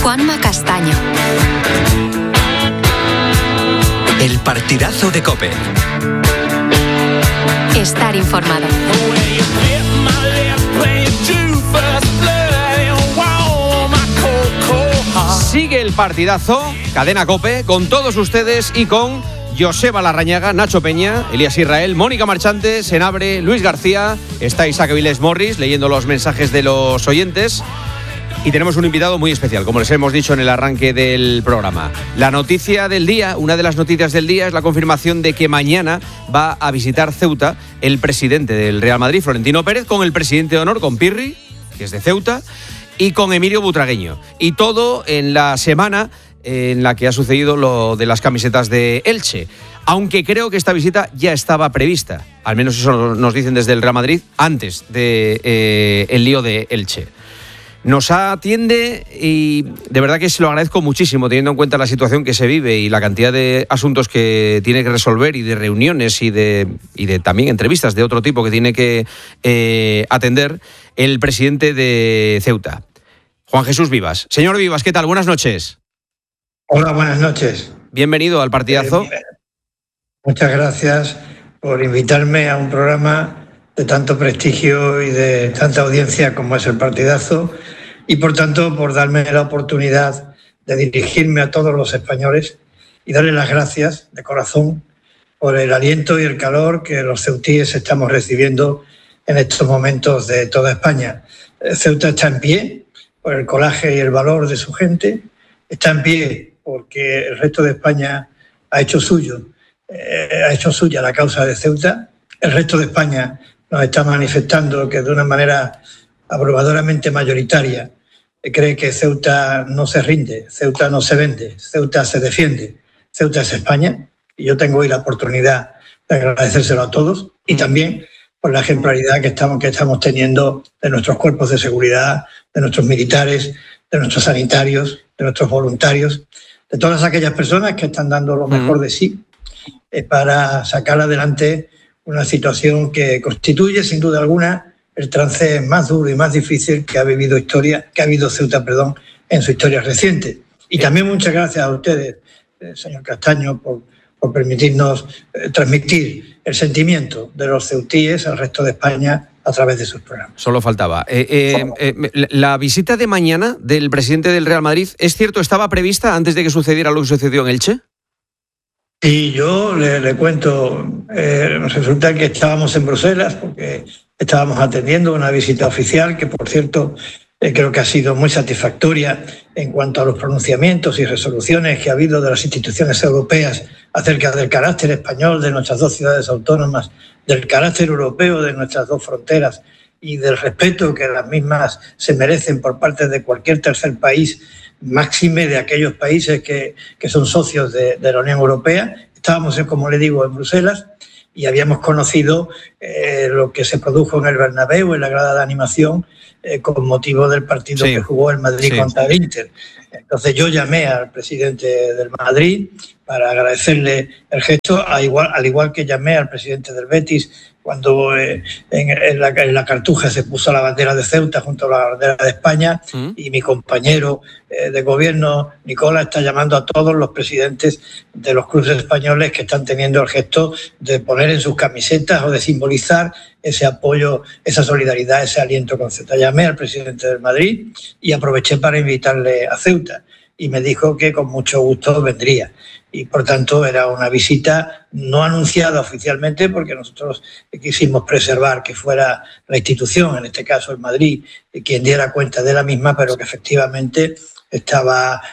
Juanma Castaño. El partidazo de COPE. Estar informado. Sigue el partidazo, Cadena COPE, con todos ustedes y con Joseba Larrañaga, Nacho Peña, Elías Israel, Mónica Marchante, Senabre, Luis García. Está Isaac Avilés Morris leyendo los mensajes de los oyentes. Y tenemos un invitado muy especial, como les hemos dicho en el arranque del programa. La noticia del día, una de las noticias del día, es la confirmación de que mañana va a visitar Ceuta el presidente del Real Madrid, Florentino Pérez, con el presidente de honor, con Pirri, que es de Ceuta, y con Emilio Butragueño. Y todo en la semana en la que ha sucedido lo de las camisetas de Elche. Aunque creo que esta visita ya estaba prevista, al menos eso nos dicen desde el Real Madrid, antes de el lío de Elche. Nos atiende y de verdad que se lo agradezco muchísimo, teniendo en cuenta la situación que se vive y la cantidad de asuntos que tiene que resolver y de reuniones y de también entrevistas de otro tipo que tiene que atender el presidente de Ceuta, Juan Jesús Vivas. Señor Vivas, ¿qué tal? Buenas noches. Hola, buenas noches. Bienvenido al partidazo. Muchas gracias por invitarme a un programa de tanto prestigio y de tanta audiencia como es el partidazo, y por tanto por darme la oportunidad de dirigirme a todos los españoles y darles las gracias de corazón por el aliento y el calor que los ceutíes estamos recibiendo en estos momentos de toda España. Ceuta está en pie por el coraje y el valor de su gente, está en pie porque el resto de España ha hecho suya la causa de Ceuta. El resto de España nos está manifestando que de una manera abrumadoramente mayoritaria cree que Ceuta no se rinde, Ceuta no se vende, Ceuta se defiende, Ceuta es España, y yo tengo hoy la oportunidad de agradecérselo a todos, y también por la ejemplaridad que estamos teniendo de nuestros cuerpos de seguridad, de nuestros militares, de nuestros sanitarios, de nuestros voluntarios, de todas aquellas personas que están dando lo mejor de sí para sacar adelante una situación que constituye, sin duda alguna, el trance más duro y más difícil que ha vivido Ceuta, en su historia reciente. Y también muchas gracias a ustedes, señor Castaño, por permitirnos transmitir el sentimiento de los ceutíes al resto de España a través de sus programas. Solo faltaba. La visita de mañana del presidente del Real Madrid, ¿es cierto, estaba prevista antes de que sucediera lo que sucedió en Elche? Y yo le cuento, resulta que estábamos en Bruselas porque estábamos atendiendo una visita oficial que, por cierto, creo que ha sido muy satisfactoria en cuanto a los pronunciamientos y resoluciones que ha habido de las instituciones europeas acerca del carácter español de nuestras dos ciudades autónomas, del carácter europeo de nuestras dos fronteras y del respeto que las mismas se merecen por parte de cualquier tercer país, máxime de aquellos países que son socios de la Unión Europea. Estábamos, como le digo, en Bruselas y habíamos conocido lo que se produjo en el Bernabéu, en la grada de animación, con motivo del partido que jugó el Madrid contra el Inter. Entonces yo llamé al presidente del Madrid para agradecerle el gesto, al igual que llamé al presidente del Betis cuando en la Cartuja se puso la bandera de Ceuta junto a la bandera de España, y mi compañero de gobierno, Nicola, está llamando a todos los presidentes de los clubes españoles que están teniendo el gesto de poner en sus camisetas o de simbolizar ese apoyo, esa solidaridad, ese aliento con Ceuta. Llamé al presidente del Madrid y aproveché para invitarle a Ceuta y me dijo que con mucho gusto vendría. Y por tanto era una visita no anunciada oficialmente porque nosotros quisimos preservar que fuera la institución, en este caso el Madrid, quien diera cuenta de la misma, pero que efectivamente estaba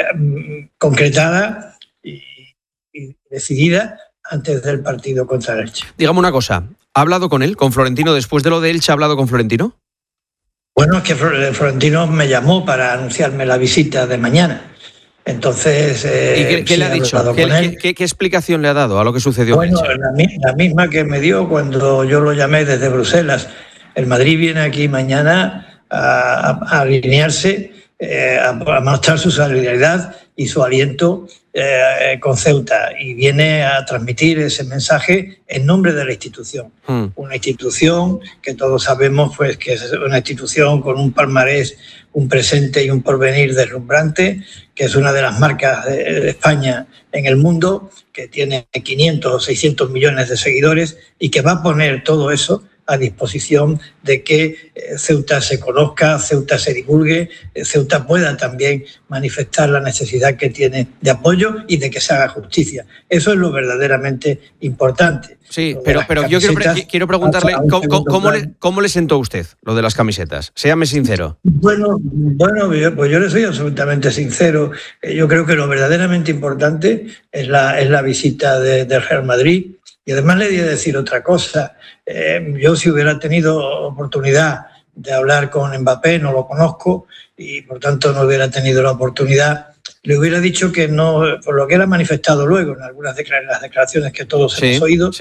concretada y decidida antes del partido contra el Elche. Dígame una cosa, ¿ha hablado con él, con Florentino, después de lo de Elche? ¿Ha hablado con Florentino? Bueno, es que Florentino me llamó para anunciarme la visita de mañana. Entonces, ¿y qué le ha dicho? ¿Qué explicación le ha dado a lo que sucedió? Bueno, la misma que me dio cuando yo lo llamé desde Bruselas. El Madrid viene aquí mañana a alinearse a mostrar su solidaridad y su aliento con Ceuta, y viene a transmitir ese mensaje en nombre de la institución. Una institución que todos sabemos pues que es una institución con un palmarés, un presente y un porvenir deslumbrante, que es una de las marcas de España en el mundo, que tiene 500 o 600 millones de seguidores y que va a poner todo eso a disposición de que Ceuta se conozca, Ceuta se divulgue, Ceuta pueda también manifestar la necesidad que tiene de apoyo y de que se haga justicia. Eso es lo verdaderamente importante. Sí, pero yo quiero preguntarle, ¿cómo le sentó a usted lo de las camisetas? Séame sincero. Bueno, pues yo le soy absolutamente sincero. Yo creo que lo verdaderamente importante es la visita del Real Madrid. Y además le voy a decir otra cosa. Yo, si hubiera tenido oportunidad de hablar con Mbappé, no lo conozco y por tanto no hubiera tenido la oportunidad, le hubiera dicho que no, por lo que él ha manifestado luego en algunas las declaraciones que todos hemos oído,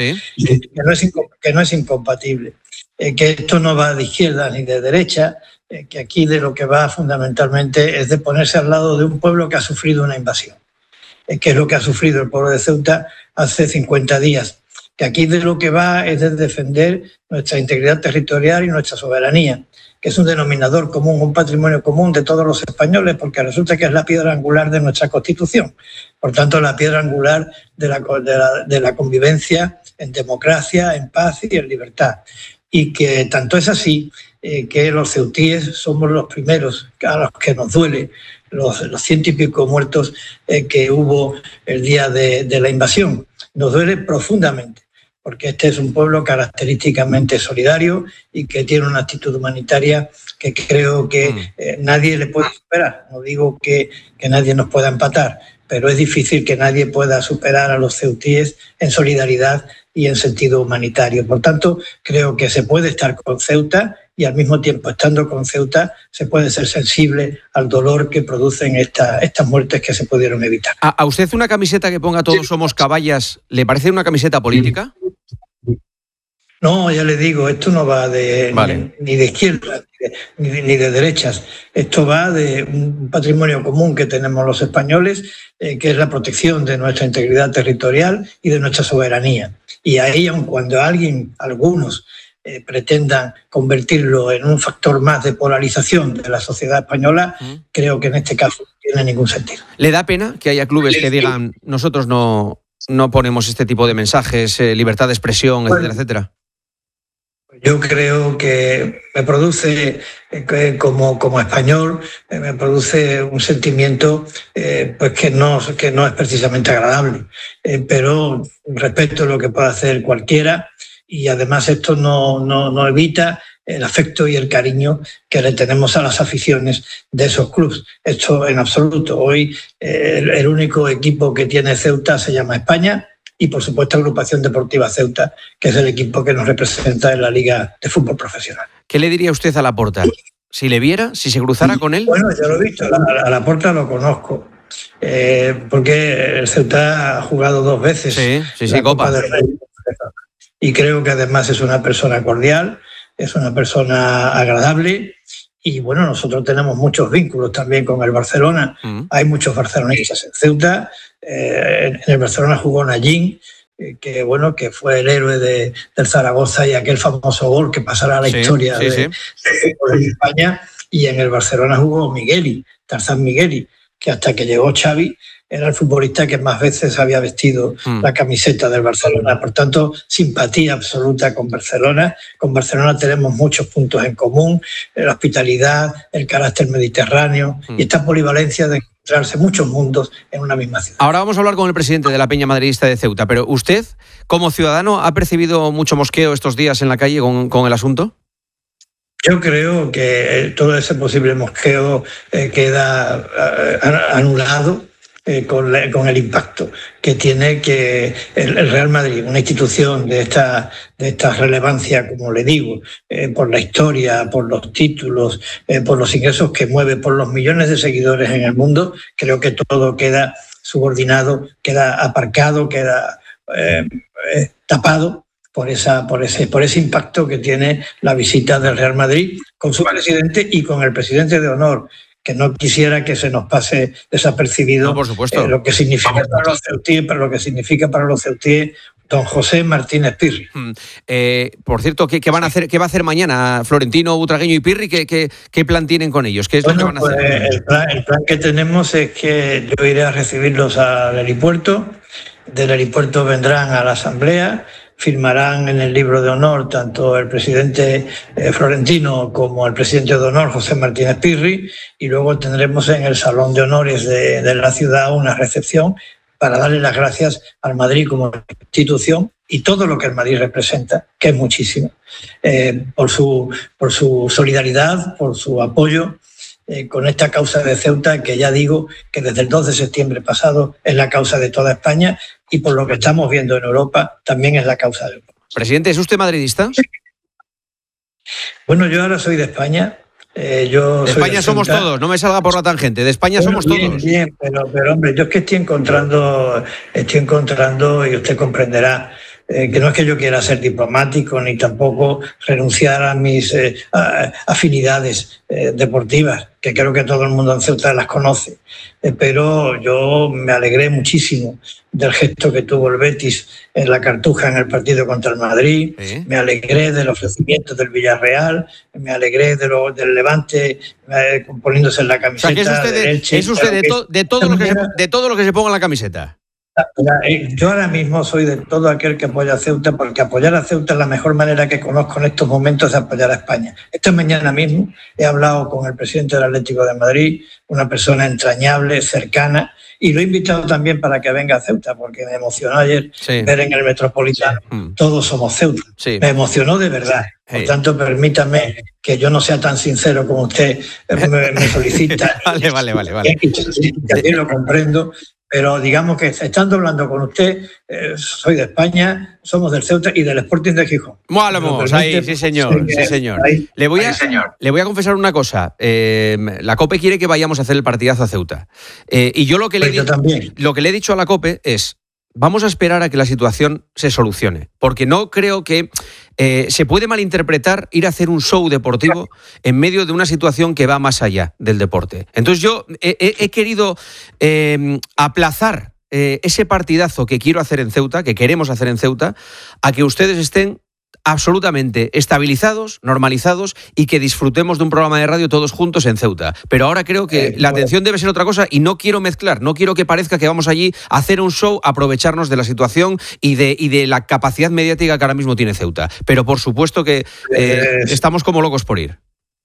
que no es incompatible, que esto no va de izquierda ni de derecha, que aquí de lo que va fundamentalmente es de ponerse al lado de un pueblo que ha sufrido una invasión, que es lo que ha sufrido el pueblo de Ceuta hace 50 días. Que aquí de lo que va es de defender nuestra integridad territorial y nuestra soberanía, que es un denominador común, un patrimonio común de todos los españoles, porque resulta que es la piedra angular de nuestra Constitución. Por tanto, la piedra angular de la convivencia en democracia, en paz y en libertad. Y que tanto es así que los ceutíes somos los primeros a los que nos duele los 100 y pico muertos que hubo el día de la invasión. Nos duele profundamente, porque este es un pueblo característicamente solidario y que tiene una actitud humanitaria que creo que nadie le puede superar. No digo que nadie nos pueda empatar, pero es difícil que nadie pueda superar a los ceutíes en solidaridad y en sentido humanitario. Por tanto, creo que se puede estar con Ceuta y al mismo tiempo, estando con Ceuta, se puede ser sensible al dolor que producen estas muertes que se pudieron evitar. ¿A usted una camiseta que ponga "Todos somos caballas" le parece una camiseta política? No, ya le digo, esto no va ni de izquierda ni de derechas. Esto va de un patrimonio común que tenemos los españoles, que es la protección de nuestra integridad territorial y de nuestra soberanía. Y ahí, aun cuando algunos pretendan convertirlo en un factor más de polarización de la sociedad española, creo que en este caso no tiene ningún sentido. ¿Le da pena que haya clubes que digan nosotros no ponemos este tipo de mensajes, libertad de expresión, etcétera, etcétera? Yo creo que me produce, como español, me produce un sentimiento pues que no es precisamente agradable, pero respeto lo que pueda hacer cualquiera, y además esto no evita el afecto y el cariño que le tenemos a las aficiones de esos clubes. Esto en absoluto. Hoy el único equipo que tiene Ceuta se llama España, y por supuesto Agrupación Deportiva Ceuta, que es el equipo que nos representa en la Liga de Fútbol Profesional. ¿Qué le diría usted a Laporta? Si le viera, si se cruzara con él. Bueno, ya lo he visto, a Laporta lo conozco, porque el Ceuta ha jugado 2 veces sí, Copa del Rey, y creo que además es una persona cordial, es una persona agradable. Y bueno, nosotros tenemos muchos vínculos también con el Barcelona. Hay muchos barcelonistas en Ceuta. En el Barcelona jugó Nayín, que fue el héroe del Zaragoza y aquel famoso gol que pasará a la historia de España. Y en el Barcelona jugó Tarzán Migueli, que hasta que llegó Xavi era el futbolista que más veces había vestido la camiseta del Barcelona. Por tanto, simpatía absoluta con Barcelona. Con Barcelona tenemos muchos puntos en común, la hospitalidad, el carácter mediterráneo y esta polivalencia de encontrarse muchos mundos en una misma ciudad. Ahora vamos a hablar con el presidente de la Peña Madridista de Ceuta, pero ¿usted, como ciudadano, ha percibido mucho mosqueo estos días en la calle con el asunto? Yo creo que todo ese posible mosqueo queda anulado con el impacto que tiene que el Real Madrid, una institución de esta relevancia, como le digo, por la historia, por los títulos, por los ingresos que mueve, por los millones de seguidores en el mundo. Creo que todo queda subordinado, queda aparcado, queda tapado por ese impacto que tiene la visita del Real Madrid con su presidente y con el presidente de honor, que no quisiera que se nos pase desapercibido, por supuesto, lo que significa para los ceutíes, don José Martínez Pirri. Por cierto, ¿qué van a hacer? ¿Qué va a hacer mañana Florentino, Butragueño y Pirri? ¿Qué plan tienen con ellos? ¿Qué es lo que van a hacer? El plan que tenemos es que yo iré a recibirlos al aeropuerto. Del aeropuerto vendrán a la asamblea, firmarán en el libro de honor tanto el presidente Florentino como el presidente de honor José Martínez Pirri, y luego tendremos en el Salón de Honores de la ciudad una recepción para darle las gracias al Madrid como institución y todo lo que el Madrid representa, que es muchísimo, por su solidaridad, por su apoyo con esta causa de Ceuta, que ya digo que desde el 2 de septiembre pasado es la causa de toda España, y por lo que estamos viendo en Europa también es la causa de Europa. Presidente, ¿es usted madridista? Bueno, yo ahora soy de España. De España somos todos, no me salga por la tangente, de España somos todos. Bien, pero hombre, yo es que estoy encontrando, y usted comprenderá, que no es que yo quiera ser diplomático ni tampoco renunciar a mis afinidades deportivas, que creo que todo el mundo en Ceuta las conoce, pero yo me alegré muchísimo del gesto que tuvo el Betis en la Cartuja en el partido contra el Madrid, me alegré del ofrecimiento del Villarreal, me alegré del Levante poniéndose en la camiseta. O sea, que es usted de todo lo que se ponga en la camiseta. Yo ahora mismo soy de todo aquel que apoya a Ceuta, porque apoyar a Ceuta es la mejor manera que conozco en estos momentos de apoyar a España. Esta mañana mismo he hablado con el presidente del Atlético de Madrid, una persona entrañable, cercana, y lo he invitado también para que venga a Ceuta, porque me emocionó ayer ver en el Metropolitano Todos somos Ceuta. Sí. Me emocionó de verdad. Por tanto, permítame que yo no sea tan sincero como usted me solicita. Vale. Y también lo comprendo. Pero digamos que estando hablando con usted, soy de España, somos del Ceuta y del Sporting de Gijón. Vamos, ahí, sí señor. Ahí. Le voy a confesar una cosa. La COPE quiere que vayamos a hacer el partidazo a Ceuta. Y yo lo que le he dicho a la COPE es: vamos a esperar a que la situación se solucione, porque no creo que se puede malinterpretar ir a hacer un show deportivo en medio de una situación que va más allá del deporte. Entonces yo he querido aplazar ese partidazo que quiero hacer en Ceuta, que queremos hacer en Ceuta, a que ustedes estén absolutamente estabilizados, normalizados, y que disfrutemos de un programa de radio todos juntos en Ceuta. Pero ahora creo que la atención debe ser otra cosa, y no quiero mezclar, no quiero que parezca que vamos allí a hacer un show, aprovecharnos de la situación y de la capacidad mediática que ahora mismo tiene Ceuta. Pero por supuesto que estamos como locos por ir.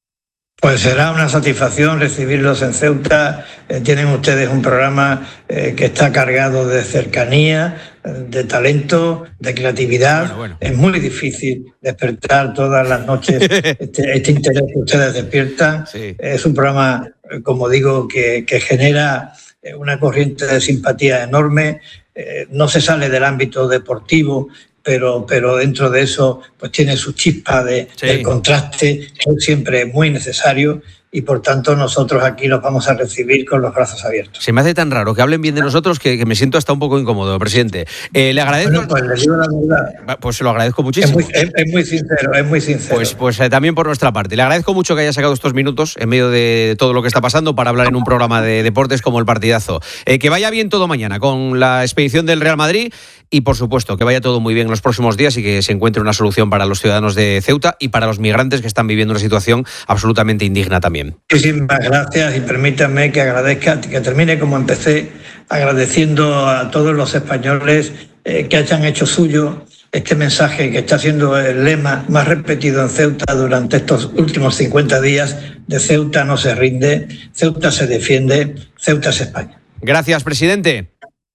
Pues será una satisfacción recibirlos en Ceuta. Tienen ustedes un programa que está cargado de cercanía, de talento, de creatividad. Bueno. Es muy difícil despertar todas las noches este interés que ustedes despiertan. Sí. Es un programa, como digo, que genera una corriente de simpatía enorme. No se sale del ámbito deportivo, pero dentro de eso pues tiene su chispa del contraste, que es siempre muy necesario, y por tanto nosotros aquí los vamos a recibir con los brazos abiertos. Se me hace tan raro que hablen bien de nosotros que me siento hasta un poco incómodo, presidente. Le agradezco. Bueno, pues le digo la verdad. Pues se lo agradezco muchísimo. Es muy sincero. Pues también por nuestra parte. Le agradezco mucho que haya sacado estos minutos en medio de todo lo que está pasando para hablar en un programa de deportes como el partidazo. Que vaya bien todo mañana con la expedición del Real Madrid, y por supuesto que vaya todo muy bien en los próximos días y que se encuentre una solución para los ciudadanos de Ceuta y para los migrantes que están viviendo una situación absolutamente indigna también. Muchísimas gracias, y permítanme que termine como empecé, agradeciendo a todos los españoles que hayan hecho suyo este mensaje que está siendo el lema más repetido en Ceuta durante estos últimos 50 días: de Ceuta no se rinde, Ceuta se defiende, Ceuta es España. Gracias, presidente.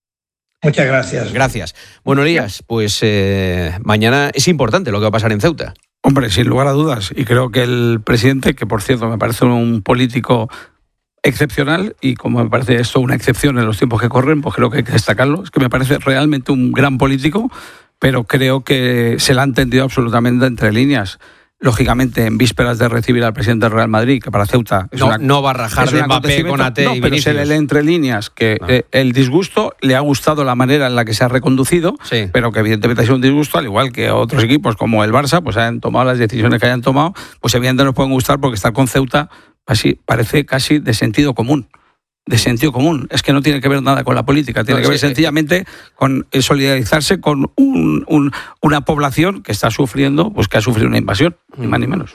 Muchas gracias. Gracias. Bueno, Elías, pues mañana es importante lo que va a pasar en Ceuta. Hombre, sin lugar a dudas. Y creo que el presidente, que por cierto me parece un político excepcional, y como me parece esto una excepción en los tiempos que corren, pues creo que hay que destacarlo. Es que me parece realmente un gran político, pero creo que se le ha entendido absolutamente entre líneas. Lógicamente, en vísperas de recibir al presidente del Real Madrid, que para Ceuta no va a rajar de Mbappé con AT y Vinicius. Pero se le lee entre líneas que el disgusto, le ha gustado la manera en la que se ha reconducido, pero que evidentemente ha sido un disgusto, al igual que otros equipos como el Barça, pues hayan tomado las decisiones que hayan tomado, pues evidentemente nos pueden gustar, porque estar con Ceuta parece casi de sentido común. Es que no tiene que ver nada con la política, tiene que ver sencillamente con solidarizarse con una población que está sufriendo, pues que ha sufrido una invasión, ni más ni menos.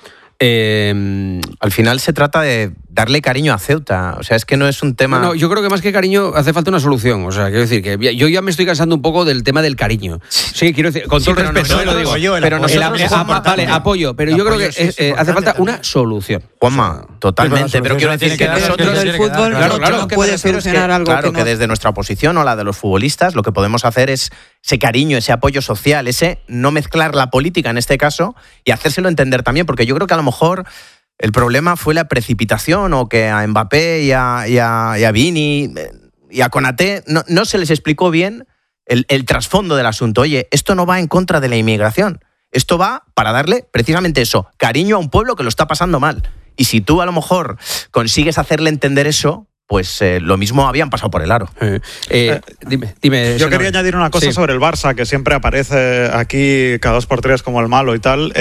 Al final se trata de darle cariño a Ceuta. O sea, es que no es un tema... No, yo creo que más que cariño hace falta una solución. O sea, quiero decir que yo ya me estoy cansando un poco del tema del cariño. Sí, quiero decir, con todo el respeto, lo digo. Pero Vale, apoyo, pero yo creo que hace falta una solución. Juanma, totalmente. Pero quiero decir que nosotros del fútbol no puede solucionar algo. Claro, que desde nuestra posición o la de los futbolistas, lo que podemos hacer es ese cariño, ese apoyo social, ese no mezclar la política en este caso y hacérselo entender también, porque yo creo que a lo mejor el problema fue la precipitación o que a Mbappé y a Vini y a Konaté no se les explicó bien el trasfondo del asunto. Oye, esto no va en contra de la inmigración, esto va para darle precisamente eso, cariño a un pueblo que lo está pasando mal. Y si tú a lo mejor consigues hacerle entender eso, pues lo mismo habían pasado por el aro. Dime. Yo quería añadir una cosa sobre el Barça, que siempre aparece aquí cada 2 por 3 como el malo y tal.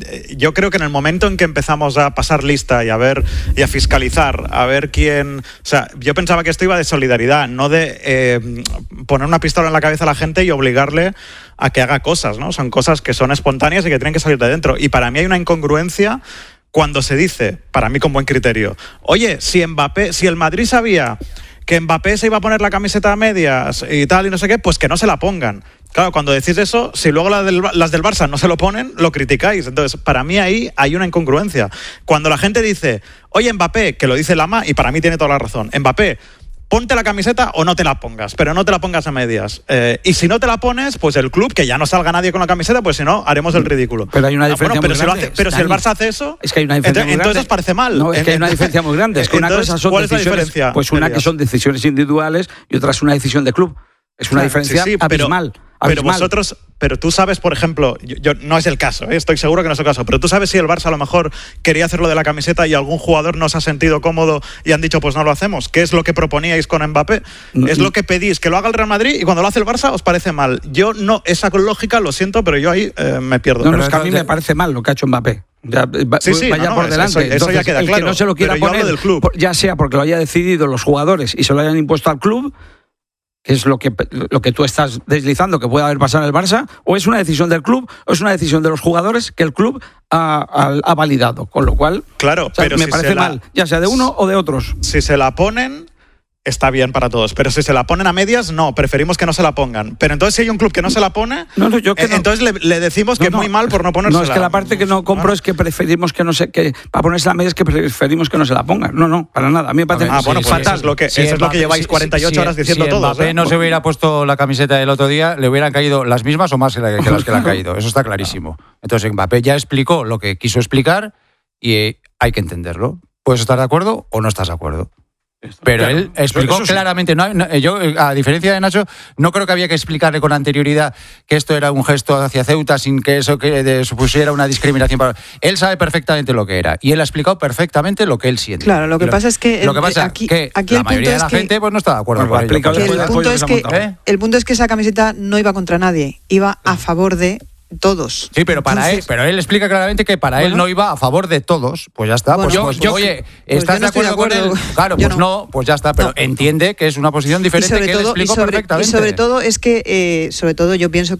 Yo creo que en el momento en que empezamos a pasar lista y a fiscalizar, a ver quién... O sea, yo pensaba que esto iba de solidaridad, no de poner una pistola en la cabeza a la gente y obligarle a que haga cosas, ¿no? Son cosas que son espontáneas y que tienen que salir de dentro. Y para mí hay una incongruencia cuando se dice, para mí con buen criterio, oye, si el Madrid sabía que Mbappé se iba a poner la camiseta a medias y tal y no sé qué, pues que no se la pongan. Claro, cuando decís eso, si luego las del Barça no se lo ponen, lo criticáis. Entonces, para mí ahí hay una incongruencia. Cuando la gente dice, oye, Mbappé, que lo dice Lama, y para mí tiene toda la razón, Mbappé, ponte la camiseta o no te la pongas, pero no te la pongas a medias. Y si no te la pones, pues el club, que ya no salga nadie con la camiseta, pues si no, haremos el ridículo. Pero hay una diferencia muy grande. Pero si el Barça hace eso, es que hay una diferencia muy grande. Entonces os parece mal. No, es que hay una diferencia muy grande. Es que una cosa son decisiones, pues una que son decisiones individuales y otra es una decisión de club. Es una diferencia abismal. Pero vosotros, pero tú sabes, por ejemplo, yo no es el caso, estoy seguro que no es el caso, pero tú sabes si el Barça a lo mejor quería hacerlo de la camiseta y algún jugador no se ha sentido cómodo y han dicho pues no lo hacemos. ¿Qué es lo que proponíais con Mbappé? Es lo que pedís, que lo haga el Real Madrid y cuando lo hace el Barça os parece mal. Yo no, esa lógica, lo siento, pero yo ahí me pierdo. No, es que a mí me parece mal lo que ha hecho Mbappé. Vaya por delante. Eso ya queda claro. El que no se lo quiera poner, del club, ya sea porque lo haya decidido los jugadores y se lo hayan impuesto al club, es lo que tú estás deslizando que puede haber pasado en el Barça, o es una decisión del club, o es una decisión de los jugadores que el club ha validado, con lo cual claro, pero me parece mal, ya sea de uno o de otros. Si se la ponen, está bien para todos, pero si se la ponen a medias, no, preferimos que no se la pongan. Pero entonces si hay un club que no se la pone, entonces le decimos que es muy mal por no ponérsela. No, es que la parte que no compro es que preferimos que no se... que para ponerse a medias que preferimos que no se la pongan. No, para nada. A mí me parece bueno, pues fatal. Eso es lo que lleváis 48 horas diciendo todos. Si Mbappé no se hubiera puesto la camiseta el otro día, le hubieran caído las mismas o más que las que le han caído. Eso está clarísimo. Entonces Mbappé ya explicó lo que quiso explicar y hay que entenderlo. ¿Puedes estar de acuerdo o no estás de acuerdo? Pero claro, él explicó claramente, yo a diferencia de Nacho, no creo que había que explicarle con anterioridad que esto era un gesto hacia Ceuta sin que eso supusiera una discriminación. Él sabe perfectamente lo que era y él ha explicado perfectamente lo que él siente. Claro, lo que pasa es que aquí la mayoría de la gente pues no está de acuerdo con ello. El punto es que esa camiseta no iba contra nadie, iba a favor de todos. Sí, pero él explica claramente que para él no iba a favor de todos. Pues ya está. Oye, ¿estás de acuerdo con él? Claro, pues no, pues ya está. Pero entiende que es una posición diferente que él explicó perfectamente. Y sobre todo es que, yo pienso